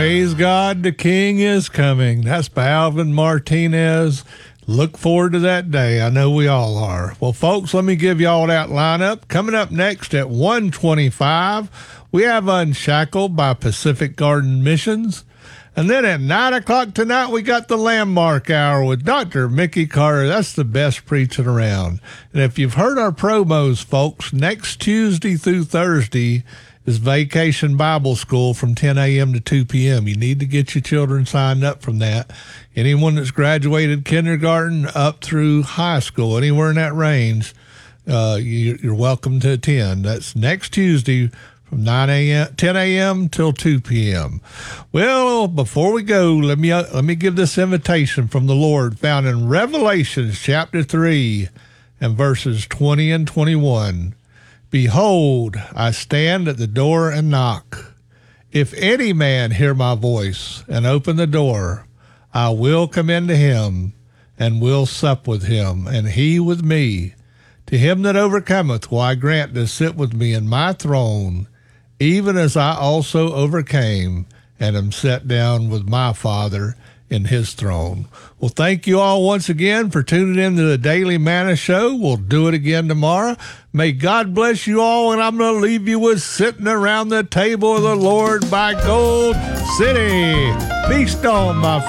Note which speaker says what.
Speaker 1: Praise God, the King is coming. That's by Alvin Martinez. Look forward to that day. I know we all are. Well, folks, let me give you all that lineup. Coming up next at 1:25, we have Unshackled by Pacific Garden Missions. And then at 9 o'clock tonight, we got the Landmark Hour with Dr. Mickey Carter. That's the best preaching around. And if you've heard our promos, folks, next Tuesday through Thursday is Vacation Bible School from 10 a.m. to 2 p.m. You need to get your children signed up from that. Anyone that's graduated kindergarten up through high school, anywhere in that range, you're welcome to attend. That's next Tuesday from 10 a.m. till 2 p.m. Well, before we go, let me give this invitation from the Lord found in Revelations chapter 3 and verses 20 and 21. Behold, I stand at the door and knock. If any man hear my voice and open the door, I will come into him and will sup with him, and he with me. To him that overcometh will I grant to sit with me in my throne, even as I also overcame and am set down with my Father in his throne. Well, thank you all once again for tuning in to the Daily Manna Show. We'll do it again tomorrow. May God bless you all, and I'm going to leave you with Sitting Around the Table of the Lord by Gold City. Feast on, my